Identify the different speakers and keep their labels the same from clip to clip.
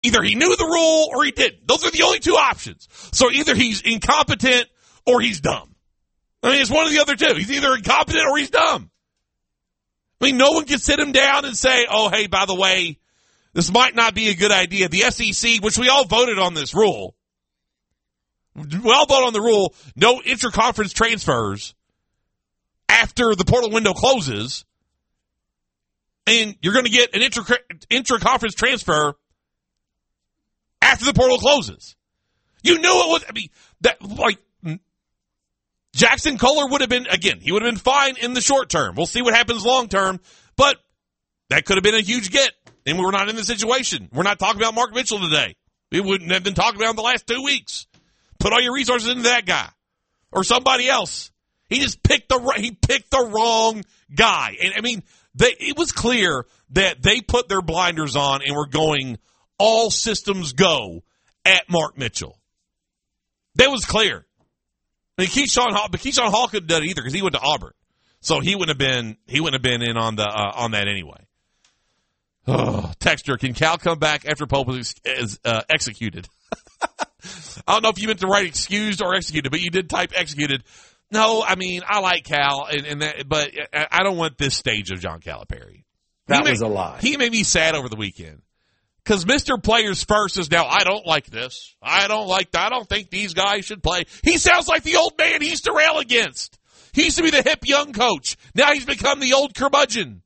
Speaker 1: Either he knew the rule or he didn't. Those are the only two options. So either he's incompetent or he's dumb. I mean, it's one of the other two. He's either incompetent or he's dumb. I mean, no one can sit him down and say, oh, hey, by the way, this might not be a good idea. The SEC, which we all voted on this rule, we all voted on the rule, no intra-conference transfers after the portal window closes, and you're going to get an intra-conference transfer after the portal closes. You knew it was, I mean, that, like, Jackson Kohler would have been, again, he would have been fine in the short term. We'll see what happens long term, but that could have been a huge get, and we were not in the situation. We're not talking about Mark Mitchell today. We wouldn't have been talking about him the last 2 weeks. Put all your resources into that guy or somebody else. He just picked the wrong guy. And I mean, it was clear that they put their blinders on and were going all systems go at Mark Mitchell. That was clear. I mean, Keyshawn Hall couldn't have done it either because he went to Auburn, so he wouldn't have been in on that anyway. Oh, Texter, can Cal come back after Pope is executed? I don't know if you meant to write excused or executed, but you did type executed. No, I mean, I like Cal, but I don't want this stage of John Calipari.
Speaker 2: That was a lie.
Speaker 1: He made me sad over the weekend. Because Mr. Players First is now, I don't like this. I don't think these guys should play. He sounds like the old man he used to rail against. He used to be the hip young coach. Now he's become the old curmudgeon.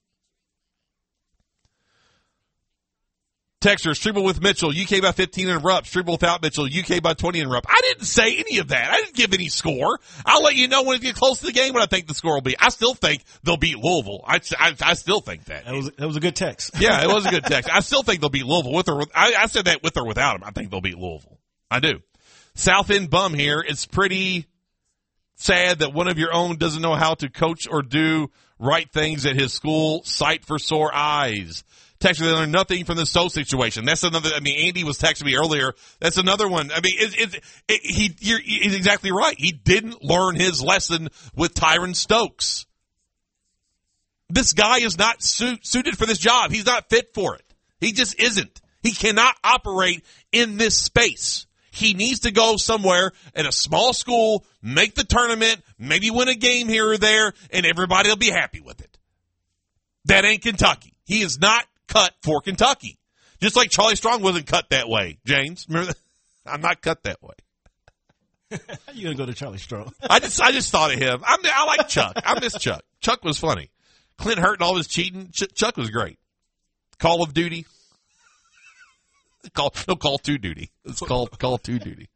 Speaker 1: Texter, Struble with Mitchell, UK by 15 and Rupp. Struble without Mitchell, UK by 20 and Rupp. I didn't say any of that. I didn't give any score. I'll let you know when it gets close to the game what I think the score will be. I still think they'll beat Louisville. I still think that.
Speaker 3: That was a good text.
Speaker 1: Yeah, it was a good text. I still think they'll beat Louisville. I said that with or without him. I think they'll beat Louisville. I do. South End Bum here. It's pretty sad that one of your own doesn't know how to coach or do right things at his school. Sight for sore eyes. Texting, they learned nothing from the Stowe situation. That's another. I mean, Andy was texting me earlier. That's another one. I mean, he's exactly right. He didn't learn his lesson with Tyron Stokes. This guy is not suited for this job. He's not fit for it. He just isn't. He cannot operate in this space. He needs to go somewhere at a small school, make the tournament, maybe win a game here or there, and everybody will be happy with it. That ain't Kentucky. He is not cut for Kentucky. Just like Charlie Strong wasn't cut that way, James. Remember that? I'm not cut that way.
Speaker 3: How you going to go to Charlie Strong?
Speaker 1: I just thought of him. I like Chuck. I miss Chuck. Chuck was funny. Clint Hurt and all his cheating. Chuck was great. Call of Duty. Call 2 Duty. It's called Call 2 Duty.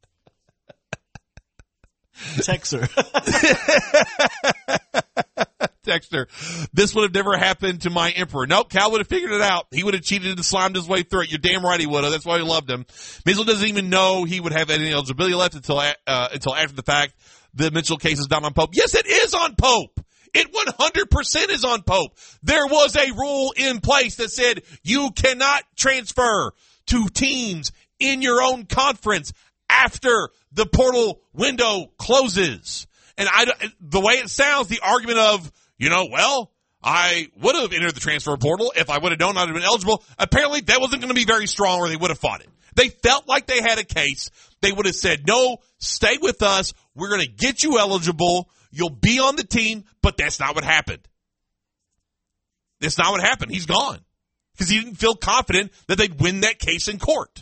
Speaker 3: Texter.
Speaker 1: Texter, this would have never happened to my emperor. Nope, Cal would have figured it out. He would have cheated and slimed his way through it. You're damn right he would have. That's why we loved him. Mitchell doesn't even know he would have any eligibility left until after the fact. The Mitchell case is not on Pope. Yes, it is on Pope. It 100% is on Pope. There was a rule in place that said you cannot transfer to teams in your own conference after the portal window closes. And the way it sounds, the argument of, well, I would have entered the transfer portal. If I would have known I'd have been eligible. Apparently, that wasn't going to be very strong or they would have fought it. They felt like they had a case. They would have said, no, stay with us. We're going to get you eligible. You'll be on the team, but that's not what happened. That's not what happened. He's gone because he didn't feel confident that they'd win that case in court.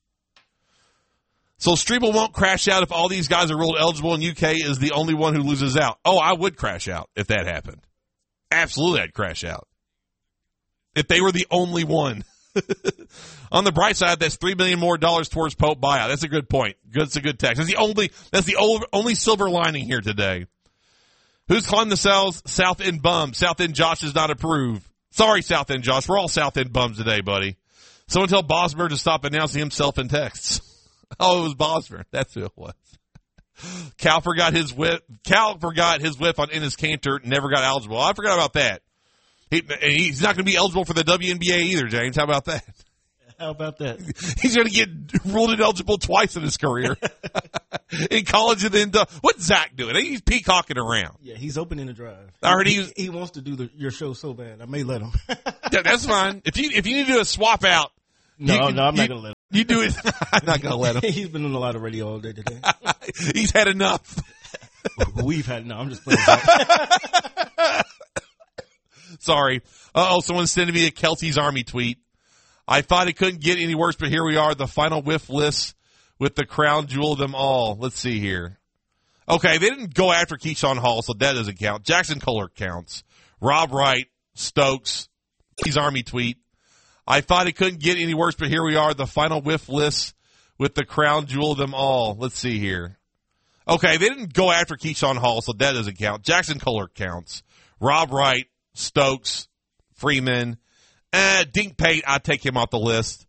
Speaker 1: So Strebel won't crash out if all these guys are ruled eligible and UK is the only one who loses out. Oh, I would crash out if that happened. Absolutely, I'd crash out. If they were the only one. On the bright side, that's $3 million more towards Pope buyout. That's a good point. That's a good text. That's the only silver lining here today. Who's calling themselves South End bums? South End Josh does not approve. Sorry, South End Josh. We're all South End bums today, buddy. Someone tell Bosmer to stop announcing himself in texts. Oh, it was Bosmer. That's who it was. Cal forgot his whip on Ennis Cantor. Never got eligible. I forgot about that. He's not going to be eligible for the WNBA either, James. How about that?
Speaker 3: How about that?
Speaker 1: He's going to get ruled ineligible twice in his career. In college and then what's Zach doing? He's peacocking around.
Speaker 3: Yeah, he's opening the drive.
Speaker 1: I heard
Speaker 3: he wants to do your show so bad. I may let him.
Speaker 1: That's fine. If you need to do a swap out,
Speaker 3: No, I'm not going to let him.
Speaker 1: You do it. I'm not going to let him.
Speaker 3: He's been on a lot of radio all day today.
Speaker 1: He's had enough.
Speaker 3: We've had, no, I'm just playing back.
Speaker 1: Sorry. Someone's sending me a Kelsey's Army tweet. I thought it couldn't get any worse, but here we are, the final whiff list with the crown jewel of them all. Let's see here. Okay, they didn't go after Keyshawn Hall, so that doesn't count. Jackson Kohler counts. Rob Wright, Stokes, his Army tweet. I thought it couldn't get any worse, but here we are, the final whiff list with the crown jewel of them all. Let's see here. Okay, they didn't go after Keyshawn Hall, so that doesn't count. Jackson Kohler counts. Rob Wright, Stokes, Freeman. Dink Pate, I'd take him off the list.